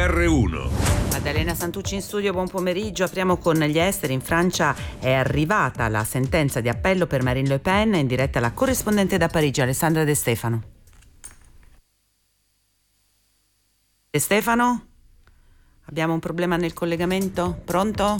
GR1. Maddalena Santucci in studio, buon pomeriggio. Apriamo con gli esteri. In Francia è arrivata la sentenza di appello per Marine Le Pen. In diretta la corrispondente da Parigi, Alessandra De Stefano. De Stefano? Abbiamo un problema nel collegamento? Pronto?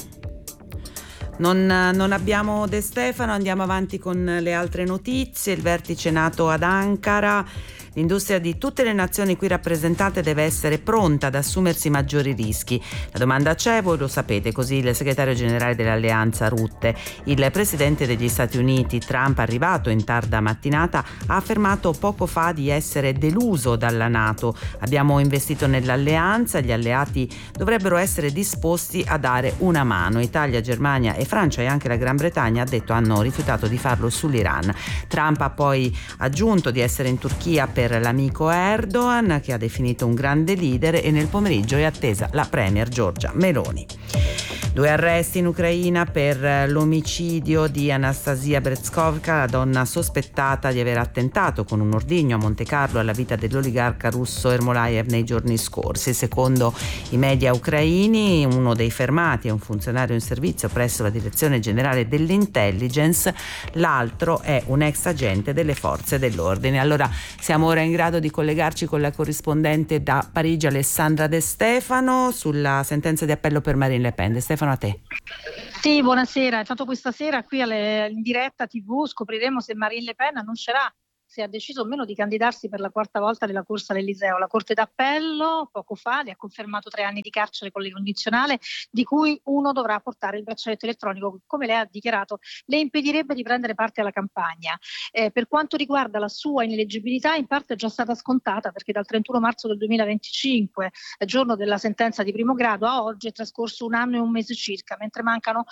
Non abbiamo De Stefano, andiamo avanti con le altre notizie. Il vertice nato ad Ankara. L'industria di tutte le nazioni qui rappresentate deve essere pronta ad assumersi maggiori rischi. La domanda c'è, voi lo sapete, così il segretario generale dell'Alleanza Rutte. Il presidente degli Stati Uniti, Trump, arrivato in tarda mattinata, ha affermato poco fa di essere deluso dalla NATO. Abbiamo investito nell'alleanza, gli alleati dovrebbero essere disposti a dare una mano. Italia, Germania e Francia e anche la Gran Bretagna, ha detto, hanno rifiutato di farlo sull'Iran. Trump ha poi aggiunto di essere in Turchia per l'amico Erdogan, che ha definito un grande leader, e nel pomeriggio è attesa la premier Giorgia Meloni. 2 arresti in Ucraina per l'omicidio di Anastasia Brezkovka, la donna sospettata di aver attentato con un ordigno a Monte Carlo alla vita dell'oligarca russo Ermolaev nei giorni scorsi. Secondo i media ucraini, uno dei fermati è un funzionario in servizio presso la Direzione Generale dell'Intelligence, l'altro è un ex agente delle forze dell'ordine. Allora siamo ora in grado di collegarci con la corrispondente da Parigi, Alessandra De Stefano, sulla sentenza di appello per Marine Le Pen. De Stefano, a te. Sì, buonasera. Intanto questa sera qui in diretta TV scopriremo se Marine Le Pen annuncerà se ha deciso o meno di candidarsi per la 4ª volta nella corsa all'Eliseo. La Corte d'Appello poco fa le ha confermato 3 anni di carcere con l'incondizionale, di cui 1 dovrà portare il braccialetto elettronico che, come lei ha dichiarato, le impedirebbe di prendere parte alla campagna. Per quanto riguarda la sua ineleggibilità, in parte è già stata scontata, perché dal 31 marzo del 2025, giorno della sentenza di primo grado, a oggi è trascorso 1 anno e 1 mese circa, mentre mancano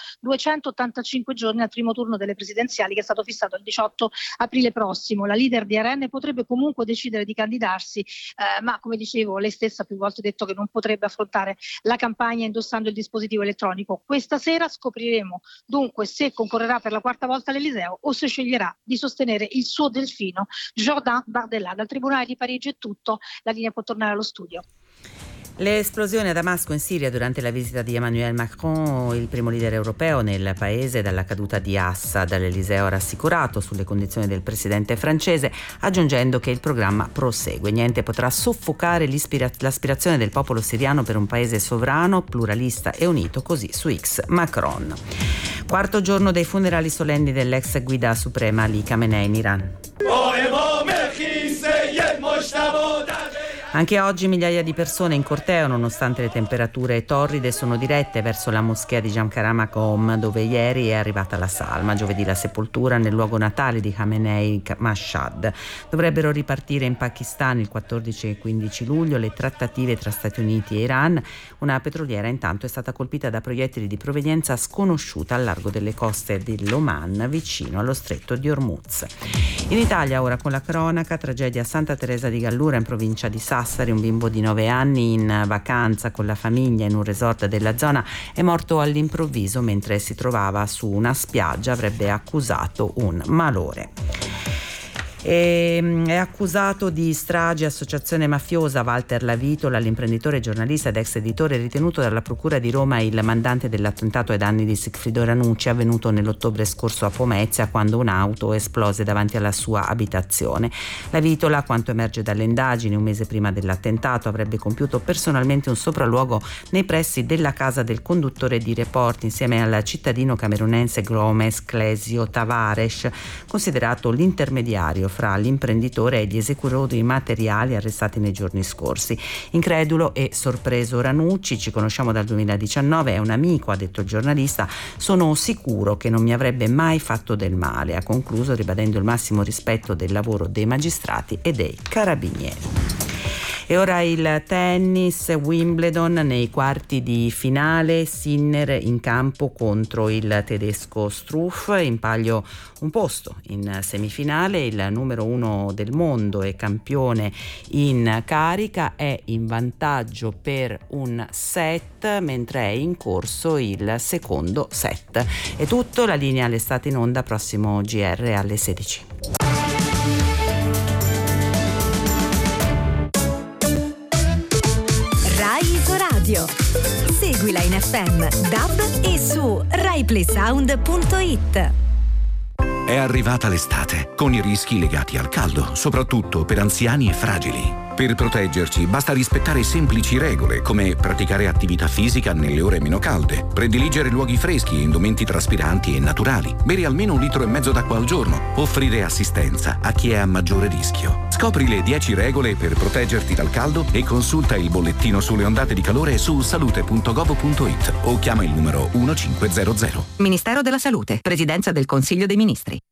285 giorni al primo turno delle presidenziali, che è stato fissato il 18 aprile prossimo. La leader di ARN potrebbe comunque decidere di candidarsi, ma come dicevo, lei stessa più volte ha detto che non potrebbe affrontare la campagna indossando il dispositivo elettronico. Questa sera scopriremo dunque se concorrerà per la 4ª volta all'Eliseo o se sceglierà di sostenere il suo delfino Jordan Bardella. Dal Tribunale di Parigi è tutto, la linea può tornare allo studio. Le esplosioni a Damasco in Siria durante la visita di Emmanuel Macron, il primo leader europeo nel paese dalla caduta di Assad. L'Eliseo ha rassicurato sulle condizioni del presidente francese, aggiungendo che il programma prosegue. Niente potrà soffocare l'aspirazione del popolo siriano per un paese sovrano, pluralista e unito, così su X Macron. 4º giorno dei funerali solenni dell'ex guida suprema Ali Khamenei in Iran. Anche oggi migliaia di persone in corteo, nonostante le temperature torride, sono dirette verso la moschea di Jamkara Makom, dove ieri è arrivata la salma. Giovedì la sepoltura nel luogo natale di Khamenei, Mashhad. Dovrebbero ripartire in Pakistan il 14 e 15 luglio le trattative tra Stati Uniti e Iran. Una petroliera intanto è stata colpita da proiettili di provenienza sconosciuta al largo delle coste dell'Oman, vicino allo stretto di Hormuz. In Italia ora con la cronaca, tragedia a Santa Teresa di Gallura in provincia di Sassari. Un bimbo di 9 anni in vacanza con la famiglia in un resort della zona è morto all'improvviso mentre si trovava su una spiaggia, avrebbe accusato un malore. È accusato di strage e associazione mafiosa Walter Lavitola, l'imprenditore, giornalista ed ex editore ritenuto dalla Procura di Roma il mandante dell'attentato ai danni di Sigfrido Ranucci avvenuto nell'ottobre scorso a Pomezia, quando un'auto esplose davanti alla sua abitazione. Lavitola, a quanto emerge dalle indagini, un mese prima dell'attentato avrebbe compiuto personalmente un sopralluogo nei pressi della casa del conduttore di Report insieme al cittadino camerunense Gomes Clesio Tavares, considerato l'intermediario fra l'imprenditore e gli esecutori materiali arrestati nei giorni scorsi. Incredulo e sorpreso Ranucci: ci conosciamo dal 2019, è un amico, ha detto il giornalista, sono sicuro che non mi avrebbe mai fatto del male, ha concluso ribadendo il massimo rispetto del lavoro dei magistrati e dei carabinieri. E ora il tennis, Wimbledon nei quarti di finale, Sinner in campo contro il tedesco Struff, in palio un posto in semifinale. Il numero 1 del mondo e campione in carica è in vantaggio per un set, mentre è in corso il secondo set. È tutto, la linea all'estate in onda, prossimo GR alle 16. Rai Isoradio. radio. Seguila in FM, DAB e su RaiPlaySound.it. È arrivata l'estate, con i rischi legati al caldo, soprattutto per anziani e fragili. Per proteggerci basta rispettare semplici regole, come praticare attività fisica nelle ore meno calde, prediligere luoghi freschi e indumenti traspiranti e naturali, bere almeno 1,5 litri d'acqua al giorno, offrire assistenza a chi è a maggiore rischio. Scopri le 10 regole per proteggerti dal caldo e consulta il bollettino sulle ondate di calore su salute.gov.it o chiama il numero 1500. Ministero della Salute, Presidenza del Consiglio dei Ministri.